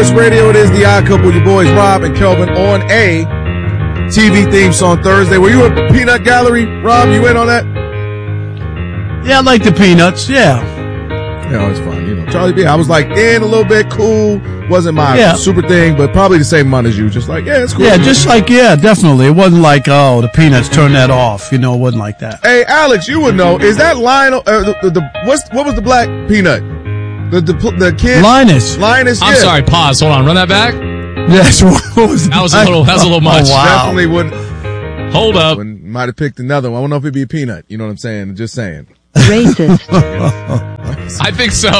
Sports Radio. It is the Odd Couple with your boys Rob and Kelvin on a TV theme song Thursday. Were you at Peanut Gallery, Rob? You in on that? Yeah, I like the Peanuts. Yeah. Yeah, it's fun. You know, Charlie B. I was like in a little bit, cool. Wasn't my super thing, but probably the same amount as you. Just like, yeah, it's cool. Yeah, just like, yeah, definitely. It wasn't like, oh, the Peanuts, turn that off. You know, it wasn't like that. Hey, Alex, you would know. Is that Lionel? What was the black peanut? The kid? Linus. Linus. I'm sorry. Pause. Hold on. Run that back. Yes. What was that was a little much. Oh, wow. Definitely wouldn't. Hold up. Might have picked another one. I don't know if it'd be a peanut. You know what I'm saying? Just saying. Racist. I think so.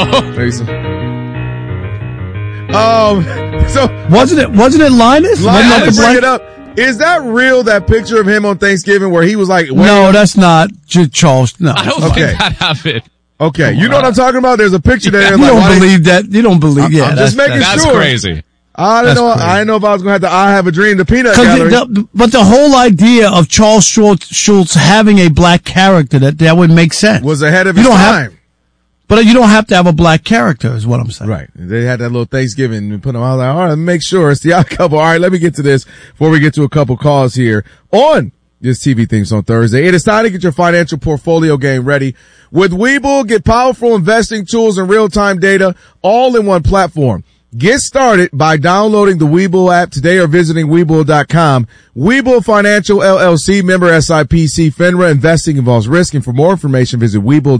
So wasn't it Linus? Let me bring it up. Is that real? That picture of him on Thanksgiving where he was like, no, that's not Charles. No, I don't think that happened. Okay, you know what I'm talking about? There's a picture there. You don't believe that. You don't believe. Yeah, I'm just making sure. That's crazy. I didn't know if I was going to have to I Have a Dream, the Peanut Gallery. But the whole idea of Charles Schultz having a black character, that would make sense. Was ahead of his time. But you don't have to have a black character, is what I'm saying. Right. They had that little Thanksgiving and put them out. Like, all right, make sure it's the Odd Couple. All right, let me get to this before we get to a couple calls here on this TV Things on Thursday. It is time to get your financial portfolio game ready. With Webull, get powerful investing tools and real-time data all in one platform. Get started by downloading the Webull app today or visiting Webull.com. Webull Financial LLC, member SIPC, FINRA. Investing involves risk, and for more information, visit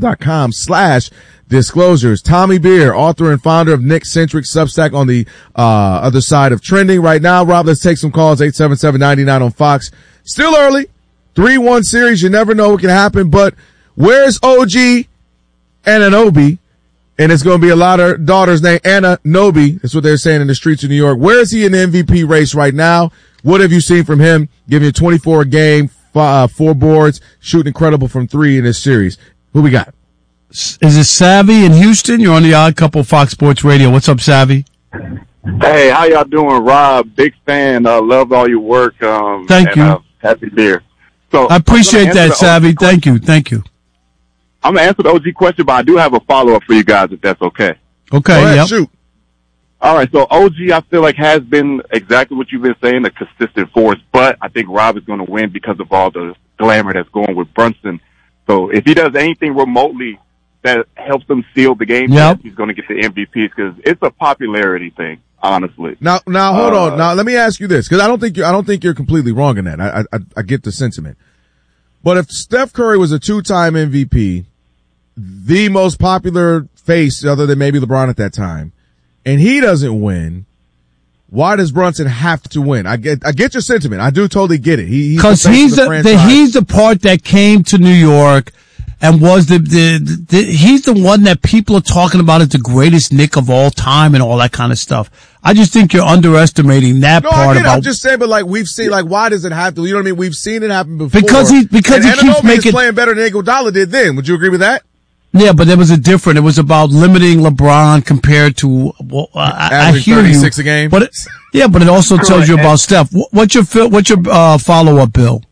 Webull.com/disclosures. Tommy Beer, author and founder of Nick Centric Substack, on the other side of trending right now. Rob, let's take some calls. 877-99 on Fox. Still early. 3-1 series. You never know what can happen, but where's OG Anunoby? And it's going to be a lot of daughters named Anunoby. That's what they're saying in the streets of New York. Where is he in the MVP race right now? What have you seen from him? Giving you 24 a game, 4 boards, shooting incredible from 3 in this series. Who we got? Is it Savvy in Houston? You're on the Odd Couple, Fox Sports Radio. What's up, Savvy? Hey, how y'all doing, Rob? Big fan. Love all your work. Thank you. Happy beer. So I appreciate that, Savvy. Thank you. I'm going to answer the OG question, but I do have a follow-up for you guys, if that's okay. Okay, yep. Shoot. All right, so OG, I feel like, has been exactly what you've been saying, a consistent force, but I think Rob is going to win because of all the glamour that's going with Brunson. So if he does anything remotely that helps him seal the game, he's going to get the MVP because it's a popularity thing, honestly. Now, hold on. Now, let me ask you this, because I don't think you're completely wrong in that. I get the sentiment. But if Steph Curry was a 2-time MVP, the most popular face other than maybe LeBron at that time, and he doesn't win, why does Brunson have to win? I get your sentiment. I do totally get it. Because he's the part that came to New York and was he's the one that people are talking about as the greatest Knick of all time and all that kind of stuff. I just think you're underestimating that part about. I'm just saying, but like we've seen, like why does it have to? You know what I mean? We've seen it happen before. Because he keeps making is playing better than Iguodala did then. Would you agree with that? Yeah, but it was about limiting LeBron compared to, I hear 36 a game. But it also tells you about Steph. What's your follow-up, Bill?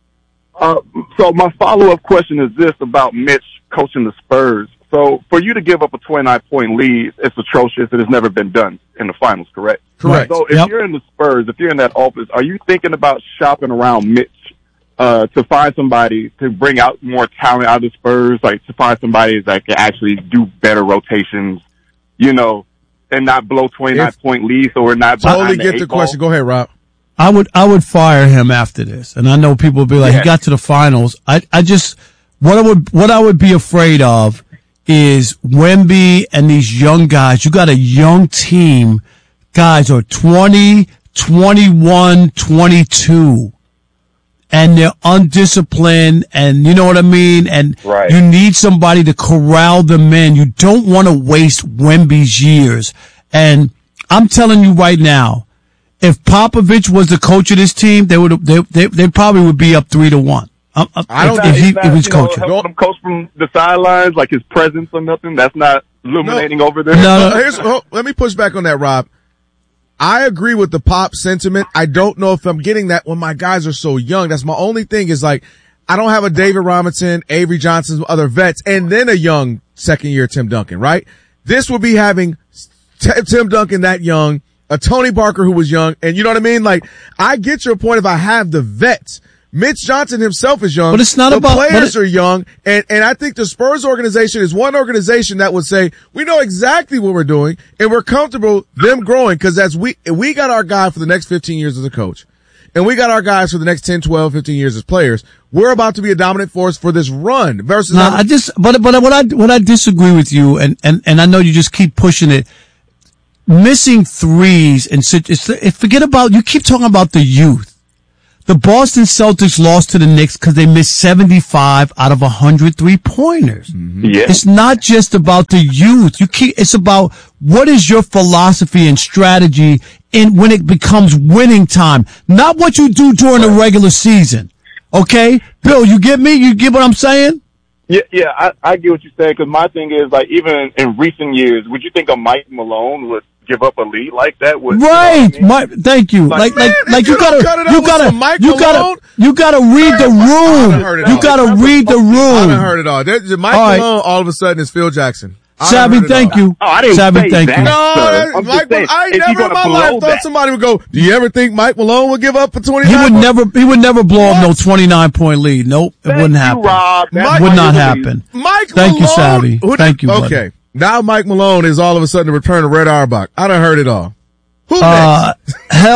So my follow-up question is this about Mitch coaching the Spurs. So for you to give up a 29-point lead, it's atrocious. It has never been done in the finals, correct? Correct. So if you're in the Spurs, if you're in that office, are you thinking about shopping around Mitch to find somebody to bring out more talent out of the Spurs, like to find somebody that can actually do better rotations, you know, and not blow 29-point leads or not. Totally get the question. Go ahead, Rob. I would fire him after this, and I know people will be like, he got to the finals. What I would be afraid of is Wemby and these young guys. You got a young team. Guys are 20, 21, 22. And they're undisciplined, and you know what I mean? And you need somebody to corral them in. You don't want to waste Wemby's years. And I'm telling you right now, if Popovich was the coach of this team, they probably would be up 3-1. I don't think if he's coaching. Help him coach from the sidelines, like his presence or nothing. That's not illuminating over there. No. Let me push back on that, Rob. I agree with the Pop sentiment. I don't know if I'm getting that when my guys are so young. That's my only thing is like, I don't have a David Robinson, Avery Johnson, other vets, and then a young second year Tim Duncan, right? This will be having Tim Duncan that young, a Tony Barker who was young, and you know what I mean? Like, I get your point if I have the vets. Mitch Johnson himself is young. But it's not the about players are young, and I think the Spurs organization is one organization that would say, we know exactly what we're doing, and we're comfortable them growing, because as we got our guy for the next 15 years as a coach, and we got our guys for the next 10, 12, 15 years as players. We're about to be a dominant force for this run versus. No, but what I disagree with you, and I know you just keep pushing it. Missing threes and forget about, you keep talking about the youth. The Boston Celtics lost to the Knicks because they missed 75 out of 100 3-pointers. Mm-hmm. Yeah. It's not just about the youth. It's about what is your philosophy and strategy when it becomes winning time, not what you do during the regular season. Okay? Bill, you get me? You get what I'm saying? Yeah, I get what you're saying, because my thing is, like, even in recent years, would you think a Mike Malone would give up a lead like that? Right. You know what I mean? Thank you. Like you gotta read the room. You gotta read the room. I haven't heard it all. Mike Malone all of a sudden is Phil Jackson. Savvy, thank you. Oh, I didn't Savvy, say thank that. you. No, I never in my life thought somebody would go, do you ever think Mike Malone would give up for 29? He would never blow up no 29-point lead. Nope, it wouldn't happen. Would not happen. Thank you, Savvy. Thank you, buddy. Okay. Now Mike Malone is all of a sudden the return of Red Auerbach. I done heard it all. Who next?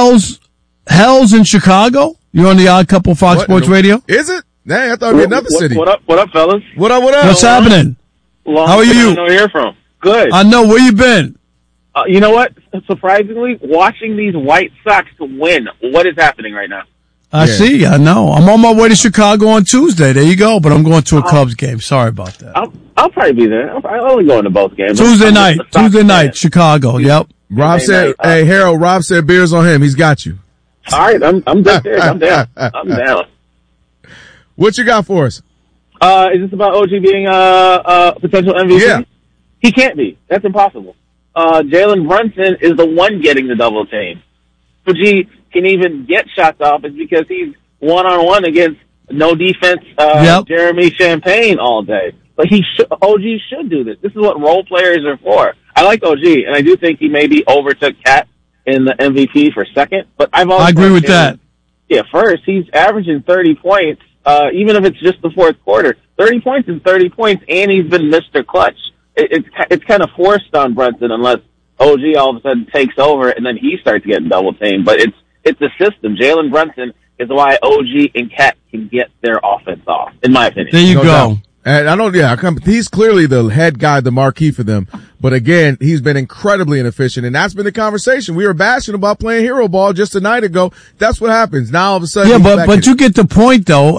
Hell's in Chicago. You're on the Odd Couple Fox Sports Radio. Is it? Dang, I thought it'd be another city. What up, fellas? What up? What's happening? How are you? I hear from. Good. I know. Where you been? You know what? Surprisingly, watching these White Sox to win. What is happening right now? I see. I know. I'm on my way to Chicago on Tuesday. There you go. But I'm going to a Cubs game. Sorry about that. I'll probably be there. I'll only go into both games. Tuesday night, Chicago. Yep. Rob said, "Hey, Harold." Rob said, "Beer's on him. He's got you." All right, I'm just there. I'm down. I'm down. What you got for us? Is this about OG being a potential MVP? Yeah. He can't be. That's impossible. Jalen Brunson is the one getting the double team. OG can even get shots off is because he's one-on-one against no defense Jeremy Champagne all day. But OG should do this. This is what role players are for. I like OG, and I do think he maybe overtook Cat in the MVP for second. But I agree with that. Yeah, first, he's averaging 30 points, even if it's just the fourth quarter. 30 points is 30 points, and he's been Mr. Clutch. It's kind of forced on Brunson unless OG all of a sudden takes over and then he starts getting double teamed. But it's the system. Jalen Brunson is why OG and Cat can get their offense off, in my opinion. There you go. And he's clearly the head guy, the marquee for them. But again, he's been incredibly inefficient, and that's been the conversation. We were bashing about playing hero ball just a night ago. That's what happens. Now all of a sudden, yeah, but you get the point though.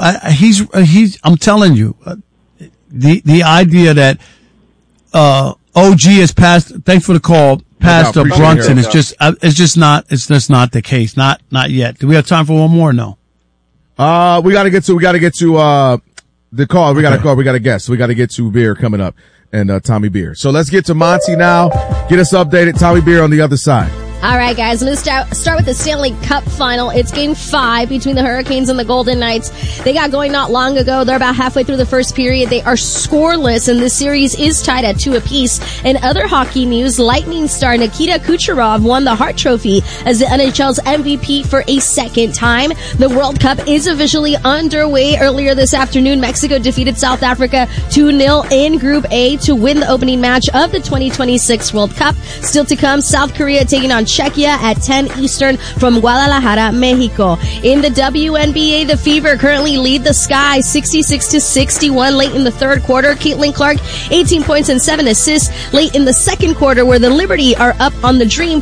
I'm telling you, the idea that OG is past. Thanks for the call. Past Brunson is it's just not the case. Not yet. Do we have time for one more? No. We got to get to the call. We got a call. We got a guest. So we got to get to Beer coming up and Tommy Beer. So let's get to Monty now. Get us updated. Tommy Beer on the other side. All right, guys, let's start with the Stanley Cup final. It's Game 5 between the Hurricanes and the Golden Knights. They got going not long ago. They're about halfway through the first period. They are scoreless, and this series is tied at 2 apiece. In other hockey news, Lightning star Nikita Kucherov won the Hart Trophy as the NHL's MVP for a second time. The World Cup is officially underway. Earlier this afternoon, Mexico defeated South Africa 2-0 in Group A to win the opening match of the 2026 World Cup. Still to come, South Korea taking on Czechia at 10 Eastern from Guadalajara, Mexico. In the WNBA, the Fever currently lead the Sky 66-61 late in the third quarter. Caitlin Clark, 18 points and 7 assists late in the second quarter, where the Liberty are up on the Dream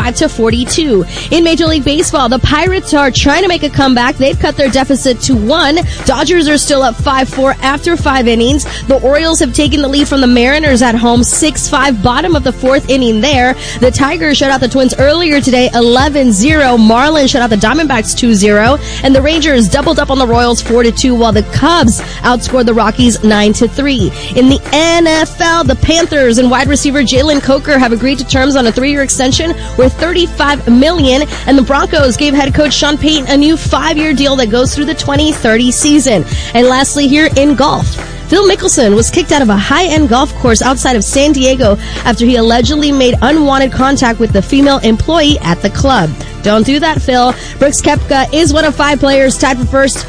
45-42. In Major League Baseball, the Pirates are trying to make a comeback. They've cut their deficit to 1. Dodgers are still up 5-4 after 5 innings. The Orioles have taken the lead from the Mariners at home 6-5, bottom of the fourth inning there. The Tigers shut out the Twins earlier today 11-0. Marlins shut out the Diamondbacks 2-0. And the Rangers doubled up on the Royals 4-2, while the Cubs outscored the Rockies 9-3. In the NFL, the Panthers and wide receiver Jalen Coker have agreed to terms on a 3-year extension worth $35 million. And the Broncos gave head coach Sean Payton a new 5-year deal that goes through the 2030 season. And lastly, here in golf, Phil Mickelson was kicked out of a high-end golf course outside of San Diego after he allegedly made unwanted contact with the female employee at the club. Don't do that, Phil. Brooks Koepka is one of 5 players tied for first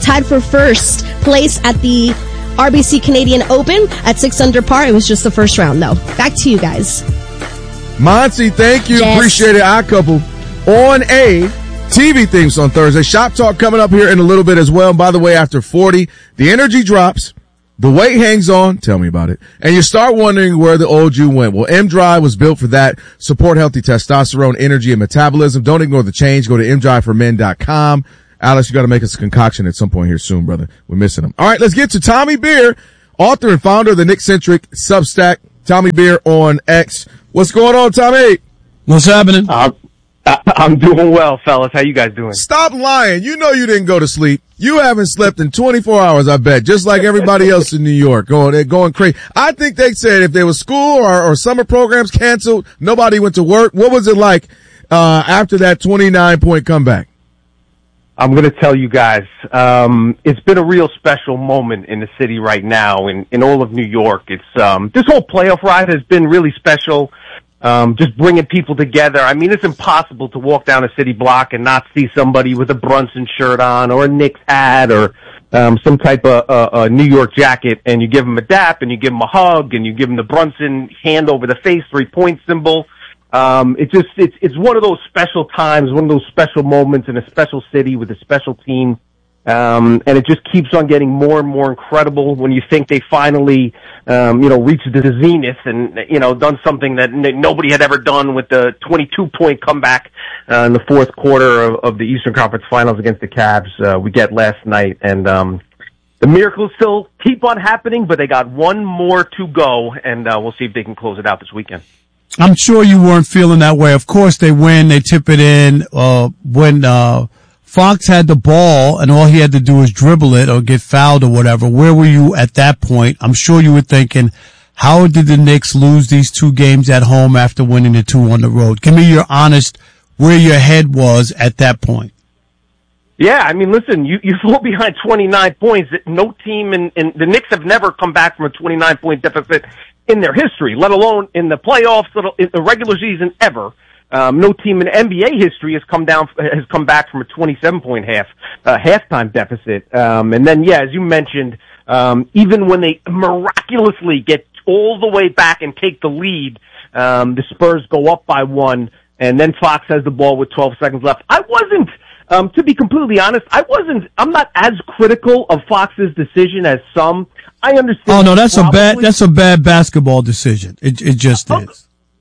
place at the RBC Canadian Open at 6 under par. It was just the first round, though. Back to you guys. Monty, thank you. Yes. Appreciate it. Our couple on a TV things on Thursday. Shop Talk coming up here in a little bit as well. And by the way, after 40, the energy drops. The weight hangs on. Tell me about it. And you start wondering where the old you went. Well, M-Drive was built for that. Support healthy testosterone, energy, and metabolism. Don't ignore the change. Go to mdriveformen.com. Alex, you got to make us a concoction at some point here soon, brother. We're missing him. All right, let's get to Tommy Beer, author and founder of the Nick Centric Substack. Tommy Beer on X. What's going on, Tommy? What's happening? I'm doing well, fellas. How you guys doing? Stop lying. You know you didn't go to sleep. You haven't slept in 24 hours, I bet, just like everybody else in New York. They're going crazy. I think they said if there was school or summer programs canceled, nobody went to work. What was it like after that 29-point comeback? I'm going to tell you guys, it's been a real special moment in the city right now, in all of New York. It's this whole playoff ride has been really special. Just bringing people together. I mean, it's impossible to walk down a city block and not see somebody with a Brunson shirt on or a Knicks hat or some type of New York jacket, and you give them a dap and you give them a hug and you give them the Brunson hand over the face 3-point symbol. It's one of those special times, one of those special moments in a special city with a special team. And it just keeps on getting more and more incredible when you think they finally, reached the zenith and, done something that nobody had ever done with the 22-point comeback, in the fourth quarter of the Eastern Conference Finals against the Cavs, we get last night. And, the miracles still keep on happening, but they got one more to go, and, we'll see if they can close it out this weekend. I'm sure you weren't feeling that way. Of course, they win. They tip it in. When Fox had the ball and all he had to do was dribble it or get fouled or whatever, where were you at that point? I'm sure you were thinking, how did the Knicks lose these 2 games at home after winning the 2 on the road? Give me your honest, where your head was at that point. Yeah, I mean, listen, you fall behind 29 points. No team in the Knicks have never come back from a 29-point deficit in their history, let alone in the playoffs, in the regular season ever. No team in NBA history has come back from a 27-point halftime deficit. And then, yeah, as you mentioned, even when they miraculously get all the way back and take the lead, the Spurs go up by 1, and then Fox has the ball with 12 seconds left. I wasn't, to be completely honest, I'm not as critical of Fox's decision as some. I understand. Oh no, that's a bad basketball decision. It just is.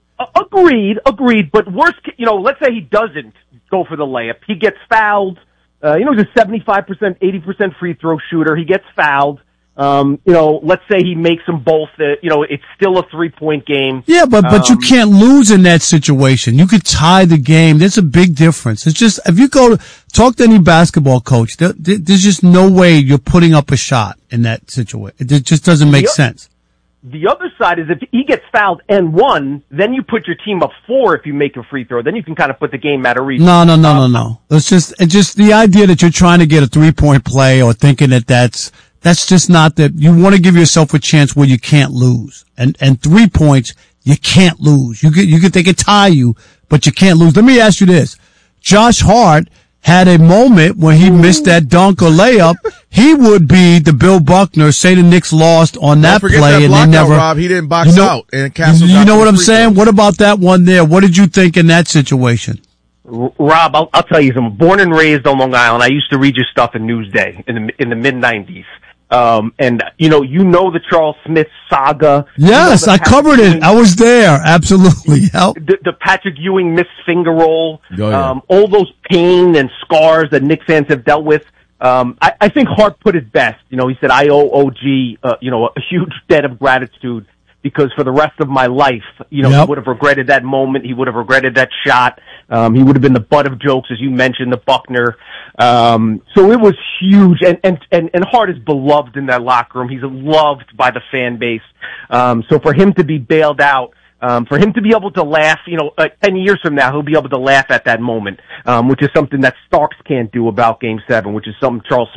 Agreed, but worst, let's say he doesn't go for the layup. He gets fouled. He's a 75%, 80% free throw shooter. He gets fouled. Let's say he makes them both, it's still a 3-point game. Yeah, but you can't lose in that situation. You could tie the game. There's a big difference. It's just, if you go to talk to any basketball coach, there's just no way you're putting up a shot in that situation. It just doesn't make sense. The other side is if he gets fouled and won, then you put your team up 4 if you make a free throw. Then you can kind of put the game out of reach. No. It's just the idea that you're trying to get a 3-point play or thinking that's just not that. You want to give yourself a chance where you can't lose. And 3 points, you can't lose. They could tie you, but you can't lose. Let me ask you this. Josh Hart had a moment when he missed that dunk or layup. He would be the Bill Buckner, say the Knicks lost on that play that and they never. Rob, he didn't box out and Castle. You know what I'm saying? What about that one there? What did you think in that situation? Rob, I'll tell you something. Born and raised on Long Island, I used to read your stuff in Newsday in the mid-90s. And you know the Charles Smith saga. Yes, I covered it. I was there. Absolutely. The Patrick Ewing missed finger roll. Oh, yeah. All those pain and scars that Knicks fans have dealt with. I think Hart put it best. He said, I owe OG, a huge debt of gratitude because for the rest of my life, he would have regretted that moment. He would have regretted that shot. He would have been the butt of jokes, as you mentioned, the Buckner. So it was huge. And Hart is beloved in that locker room. He's loved by the fan base. So for him to be bailed out, for him to be able to laugh, 10 years from now, he'll be able to laugh at that moment, which is something that Starks can't do about Game 7, which is something Charles Smith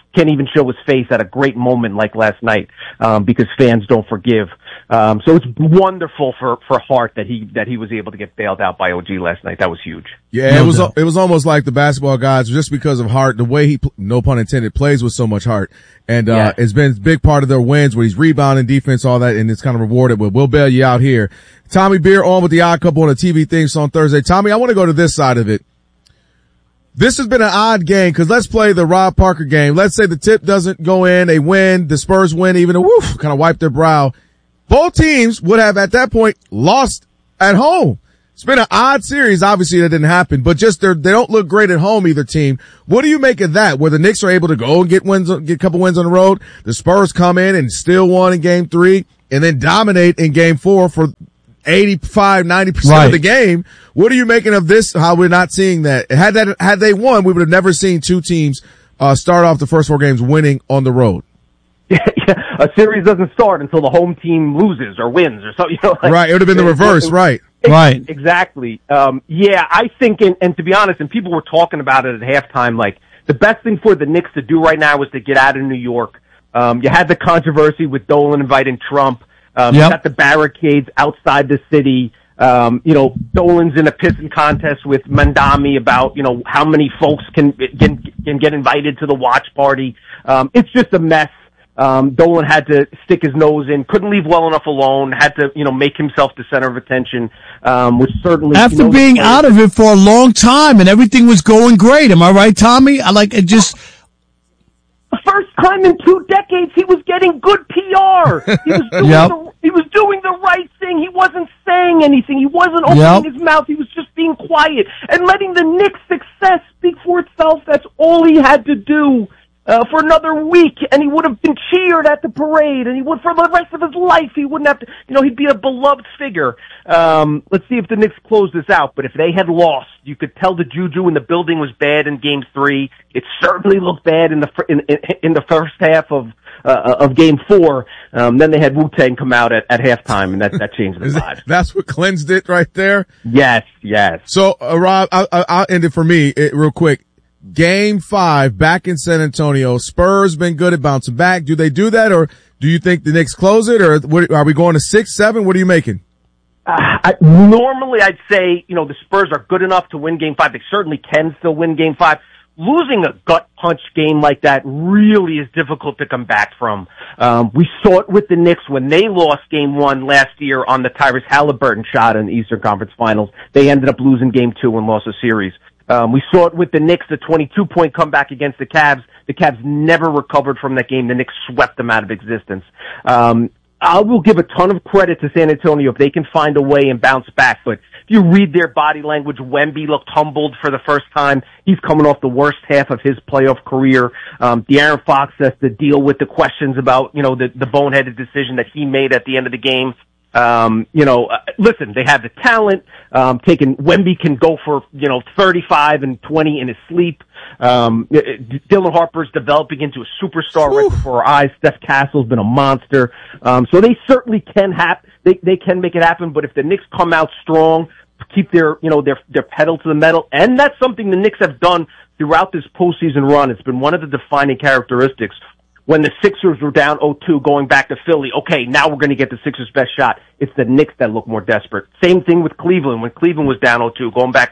can't even show his face at a great moment like last night, because fans don't forgive. So it's wonderful for Hart that he was able to get bailed out by OG last night. That was huge. Yeah, it was almost like the basketball guys, just because of Hart, the way he, no pun intended, plays with so much heart. And, it's been a big part of their wins where he's rebounding, defense, all that, and it's kind of rewarded, but we'll bail you out here. Tommy Beer on with the Odd Couple on the TV things on Thursday. Tommy, I want to go to this side of it. This has been an odd game because let's play the Rob Parker game. Let's say the tip doesn't go in, they win, the Spurs win, even a kind of wipe their brow. Both teams would have at that point lost at home. It's been an odd series. Obviously that didn't happen, but just they don't look great at home, either team. What do you make of that? Where the Knicks are able to go and get a couple wins on the road. The Spurs come in and still won in game 3 and then dominate in game 4 for 85-90% of the game. What are you making of this? How we're not seeing that? Had they won, we would have never seen two teams start off the first 4 games winning on the road. Yeah, a series doesn't start until the home team loses or wins or something. Right, it would have been the reverse, right? Right. Exactly. I think, and to be honest, and people were talking about it at halftime, like the best thing for the Knicks to do right now was to get out of New York. You had the controversy with Dolan inviting Trump. You got the barricades outside the city. Dolan's in a pissing contest with Mandami about, how many folks can get invited to the watch party. It's just a mess. Dolan had to stick his nose in, couldn't leave well enough alone, had to, make himself the center of attention, which certainly... After being out of it for a long time and everything was going great. Am I right, Tommy? I like it just... The first time in 2 decades he was getting good PR. He was doing the right thing. He wasn't saying anything. He wasn't opening his mouth. He was just being quiet and letting the Knicks' success speak for itself. That's all he had to do for another week, and he would have been cheered at the parade, and he would for the rest of his life. He wouldn't have to, he'd be a beloved figure. Let's see if the Knicks close this out. But if they had lost, you could tell the juju in the building was bad in Game 3. It certainly looked bad in the first half of Game 4. Then they had Wu-Tang come out at halftime, and that changed the vibe. That's what cleansed it right there? Yes. So, Rob, I'll end it for me real quick. Game 5 back in San Antonio. Spurs been good at bouncing back. Do they do that, or do you think the Knicks close it, or are we going to 6-7? What are you making? Normally, I'd say the Spurs are good enough to win Game 5. They certainly can still win Game 5. Losing a gut punch game like that really is difficult to come back from. We saw it with the Knicks when they lost Game 1 last year on the Tyrese Halliburton shot in the Eastern Conference Finals. They ended up losing Game 2 and lost a series. We saw it with the Knicks, the 22-point comeback against the Cavs. The Cavs never recovered from that game. The Knicks swept them out of existence. I will give a ton of credit to San Antonio if they can find a way and bounce back. But if you read their body language, Wemby looked humbled for the first time. He's coming off the worst half of his playoff career. De'Aaron Fox has to deal with the questions about, the boneheaded decision that he made at the end of the game. Listen, they have the talent. Wemby can go for, 35 and 20 in his sleep. Dylan Harper's developing into a superstar right before our eyes. Steph Castle's been a monster. So they certainly can they can make it happen, but if the Knicks come out strong, keep their pedal to the metal, and that's something the Knicks have done throughout this postseason run. It's been one of the defining characteristics. When the Sixers were down 0-2 going back to Philly, okay, now we're going to get the Sixers' best shot. It's the Knicks that look more desperate. Same thing with Cleveland. When Cleveland was down 0-2, going back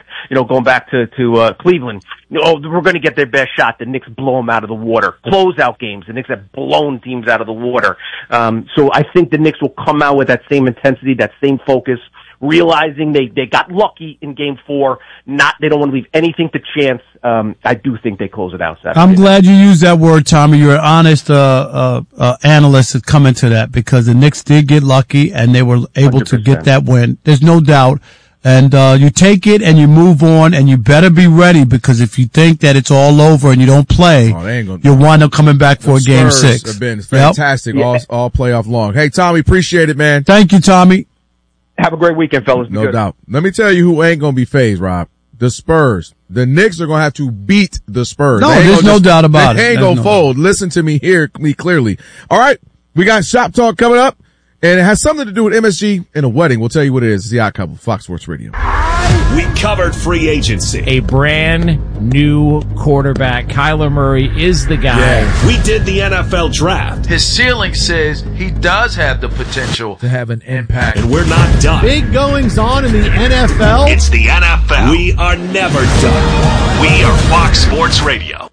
to Cleveland, we're going to get their best shot. The Knicks blow them out of the water. Closeout games, the Knicks have blown teams out of the water. So I think the Knicks will come out with that same intensity, that same focus, realizing they got lucky in Game 4. They don't want to leave anything to chance. I do think they close it out Saturday. I'm glad you used that word, Tommy. You're an honest analyst to come into that, because the Knicks did get lucky and they were able 100%. To get that win. There's no doubt. And you take it and you move on, and you better be ready, because if you think that it's all over and you don't play, you'll wind up coming back for a Game 6. Have been fantastic all playoff long. Hey, Tommy, appreciate it, man. Thank you, Tommy. Have a great weekend, fellas. No doubt. Let me tell you who ain't going to be phased, Rob. The Spurs. The Knicks are going to have to beat the Spurs. No, there's no doubt about it. They ain't going to fold. Listen to me clearly. All right. We got Shop Talk coming up, and it has something to do with MSG and a wedding. We'll tell you what it is. It's the Odd Couple, Fox Sports Radio. We covered free agency. A brand new quarterback. Kyler Murray is the guy. Yeah. We did the NFL draft. His ceiling says he does have the potential to have an impact. And we're not done. Big goings on in the NFL. It's the NFL. We are never done. We are Fox Sports Radio.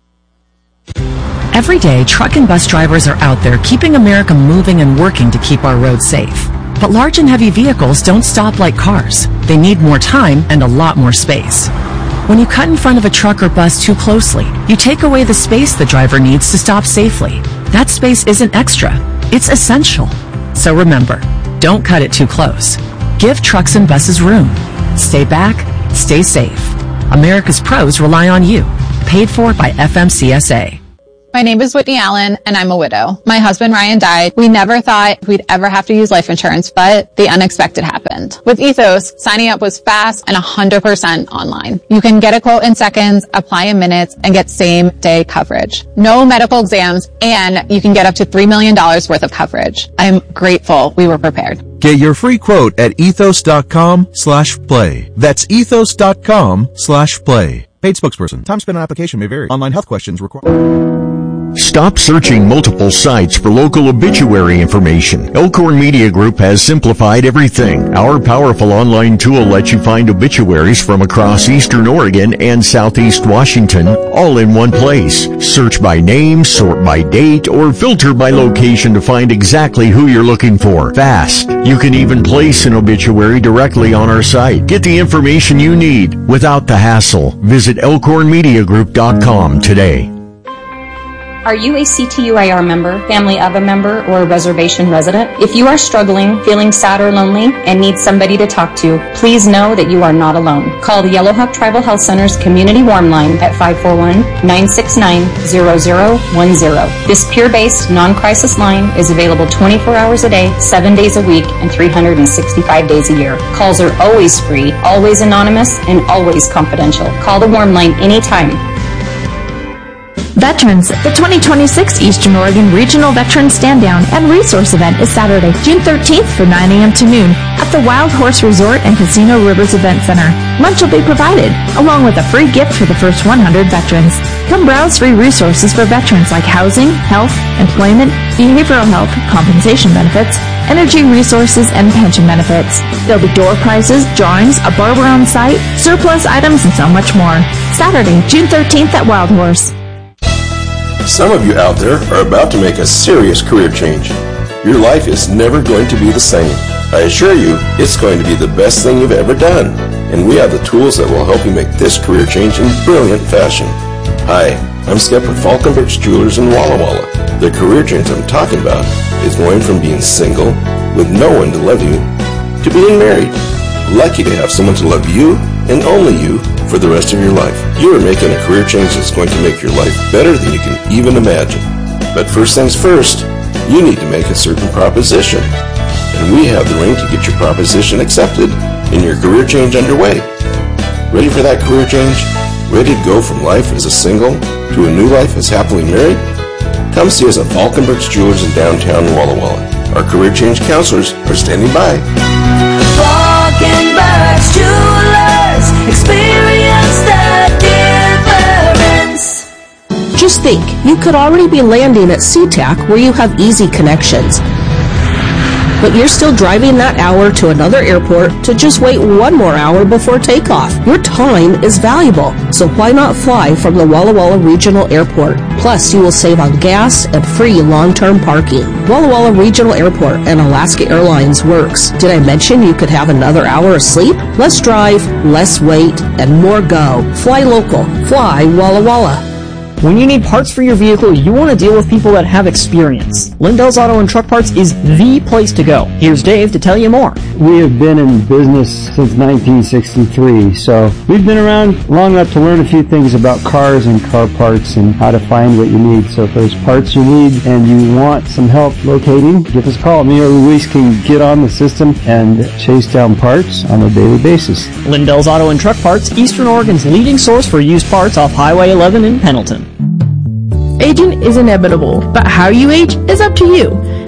Every day, truck and bus drivers are out there keeping America moving and working to keep our roads safe. But large and heavy vehicles don't stop like cars. They need more time and a lot more space. When you cut in front of a truck or bus too closely, you take away the space the driver needs to stop safely. That space isn't extra. It's essential. So remember, don't cut it too close. Give trucks and buses room. Stay back, stay safe. America's pros rely on you. Paid for by FMCSA. My name is Whitney Allen, and I'm a widow. My husband, Ryan, died. We never thought we'd ever have to use life insurance, but the unexpected happened. With Ethos, signing up was fast and 100% online. You can get a quote in seconds, apply in minutes, and get same-day coverage. No medical exams, and you can get up to $3 million worth of coverage. I'm grateful we were prepared. Get your free quote at ethos.com/play. That's ethos.com/play. Paid spokesperson. Time spent on application may vary. Online health questions required. Stop searching multiple sites for local obituary information. Elkhorn Media Group has simplified everything. Our powerful online tool lets you find obituaries from across Eastern Oregon and Southeast Washington, all in one place. Search by name, sort by date, or filter by location to find exactly who you're looking for. Fast. You can even place an obituary directly on our site. Get the information you need without the hassle. Visit elkhornmediagroup.com today. Are you a CTUIR member, family of a member, or a reservation resident? If you are struggling, feeling sad or lonely, and need somebody to talk to, please know that you are not alone. Call the Yellowhook Tribal Health Center's Community Warm Line at 541-969-0010. This peer-based, non-crisis line is available 24 hours a day, 7 days a week, and 365 days a year. Calls are always free, always anonymous, and always confidential. Call the Warm Line anytime. Veterans, the 2026 Eastern Oregon Regional Veterans Stand Down and Resource Event is Saturday, June 13th from 9 a.m. to noon at the Wild Horse Resort and Casino Rivers Event Center. Lunch will be provided, along with a free gift for the first 100 veterans. Come browse free resources for veterans like housing, health, employment, behavioral health, compensation benefits, energy resources, and pension benefits. There'll be door prizes, drawings, a barber on site, surplus items, and so much more. Saturday, June 13th at Wild Horse. Some of you out there are about to make a serious career change. Your life is never going to be the same. I assure you, it's going to be the best thing you've ever done. And we have the tools that will help you make this career change in brilliant fashion. Hi, I'm Skip with Falkenbergs Jewelers in Walla Walla. The career change I'm talking about is going from being single, with no one to love you, to being married. Lucky to have someone to love you, and only you, for the rest of your life. You are making a career change that's going to make your life better than you can even imagine. But first things first, you need to make a certain proposition. And we have the ring to get your proposition accepted and your career change underway. Ready for that career change? Ready to go from life as a single to a new life as happily married? Come see us at Falkenbergs Jewelers in downtown Walla Walla. Our career change counselors are standing by. Falkenbergs Jewelers, experience the difference. Just think, you could already be landing at SeaTac where you have easy connections. But you're still driving that hour to another airport to just wait one more hour before takeoff. Your time is valuable, so why not fly from the Walla Walla Regional Airport? Plus, you will save on gas and free long-term parking. Walla Walla Regional Airport and Alaska Airlines works. Did I mention you could have another hour of sleep? Less drive, less wait, and more go. Fly local. Fly Walla Walla. When you need parts for your vehicle, you want to deal with people that have experience. Lindell's Auto and Truck Parts is the place to go. Here's Dave to tell you more. We have been in business since 1963, so we've been around long enough to learn a few things about cars and car parts and how to find what you need. So if there's parts you need and you want some help locating, give us a call. Me or Luis can get on the system and chase down parts on a daily basis. Lindell's Auto and Truck Parts, Eastern Oregon's leading source for used parts off Highway 11 in Pendleton. Aging is inevitable, but how you age is up to you.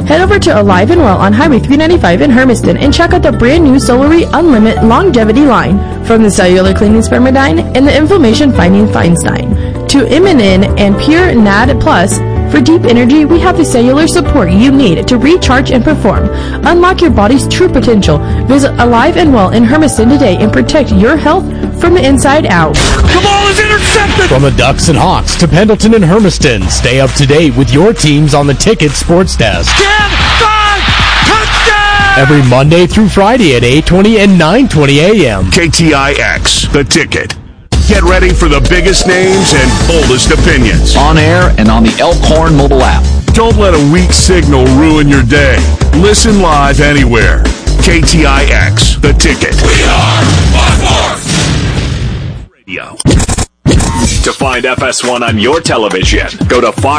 Head over to Alive and Well on Highway 395 in Hermiston and check out the brand new Solarii Unlimit Longevity line. From the cellular cleaning Spermidine and the inflammation fighting Feinstein to Immunin and Pure NAD Plus. For deep energy, we have the cellular support you need to recharge and perform. Unlock your body's true potential. Visit Alive and Well in Hermiston today and protect your health from the inside out. The ball is intercepted! From the Ducks and Hawks to Pendleton and Hermiston, stay up to date with your teams on the Ticket Sports Desk. 10, 5, touchdown! Every Monday through Friday at 8:20 and 9:20 a.m. KTIX, The Ticket. Get ready for the biggest names and boldest opinions. On air and on the Elkhorn mobile app. Don't let a weak signal ruin your day. Listen live anywhere. KTIX, The Ticket. We are Fox Sports Radio. To find FS1 on your television, go to Fox.